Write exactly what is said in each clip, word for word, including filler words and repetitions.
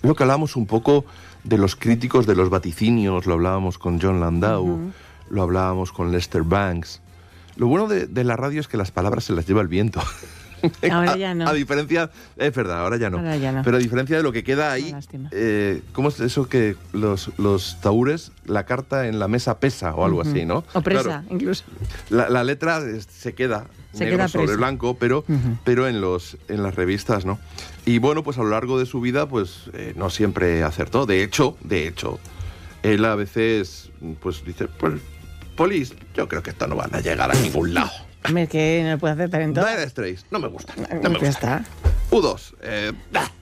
Lo que hablábamos un poco de los críticos de los vaticinios, lo hablábamos con John Landau, uh-huh. lo hablábamos con Lester Banks. Lo bueno de, de la radio es que las palabras se las lleva el viento. Ahora ya no. A, a diferencia, es verdad, ahora ya no. Ahora ya no. Pero a diferencia de lo que queda ahí, eh, ¿cómo es eso que los, los taúres, la carta en la mesa pesa o algo uh-huh. así, ¿no? O presa, claro, incluso. La, la letra se queda se negro queda sobre presa. blanco, pero, uh-huh. pero en, los, en las revistas, ¿no? Y bueno, pues a lo largo de su vida, pues eh, no siempre acertó. De hecho, de hecho, él a veces, pues dice, pues, Polis, yo creo que esto no van a llegar a ningún lado. Hombre, que no puede hacer talento. Dire Straits, no me gusta. No me ya gusta. Está. U dos, eh,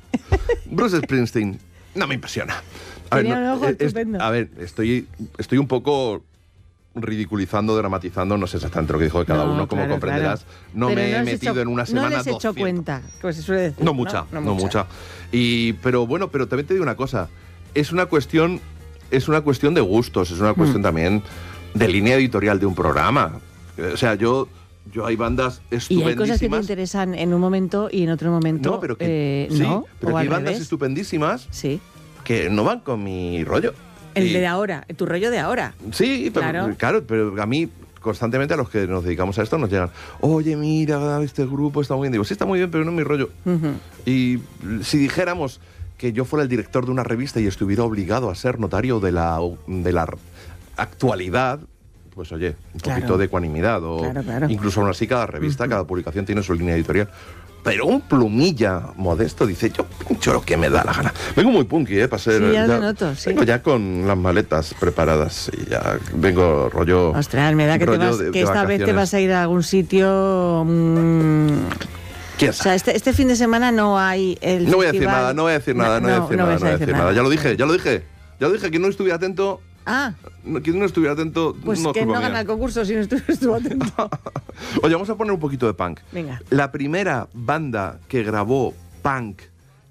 Bruce Springsteen, no me impresiona. A ver, Tenía no, un ojo es, estupendo. A ver, estoy, estoy un poco ridiculizando, dramatizando, no sé exactamente lo que dijo cada no, uno, como claro, comprenderás. Claro. No pero me no he metido hecho, en una semana No les he hecho doscientos. cuenta, como se suele decir. No mucha, no, no, no mucha. mucha. Y, pero bueno, pero también te digo una cosa, es una cuestión, es una cuestión de gustos, es una cuestión mm. también de línea editorial de un programa. O sea, yo... Yo hay bandas estupendísimas. Y hay cosas que te interesan en un momento y en otro momento no, pero que, eh, sí, no. Pero o hay al bandas revés. estupendísimas sí. que no van con mi rollo. El y, de ahora, tu rollo de ahora. Sí, pero, claro. claro, pero a mí constantemente a los que nos dedicamos a esto nos llegan, oye, mira, este grupo está muy bien. Digo, sí, está muy bien, pero no es mi rollo. Uh-huh. Y si dijéramos que yo fuera el director de una revista y estuviera obligado a ser notario de la, de la actualidad... pues oye, un claro. poquito de ecuanimidad. O claro, claro. Incluso aún así cada revista, uh-huh. cada publicación tiene su línea editorial. Pero un plumilla modesto dice, yo pincho lo que me da la gana. Vengo muy punky, ¿eh? Para ser, sí, ya, ya lo noto, sí. Vengo ya con las maletas preparadas y ya vengo rollo... Ostras, me da que, te vas, de, que de esta vez te vas a ir a algún sitio... Mmm... ¿Quién O sabe? sea, este, este fin de semana no hay el No voy a festival... decir nada, no voy a decir nada, no, no voy a decir no, nada, no no voy a decir nada. nada. Ya lo dije, ya lo dije. Ya lo dije, que no estuviera atento... Ah. No, quien no estuviera atento... Pues no que no mía. gana el concurso si no estuvo atento. Oye, vamos a poner un poquito de punk. Venga. La primera banda que grabó punk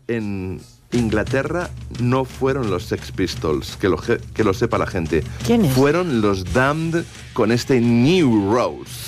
en Inglaterra no fueron los Sex Pistols, que lo, que lo sepa la gente. ¿Quién es? Fueron los Damned con este New Rose.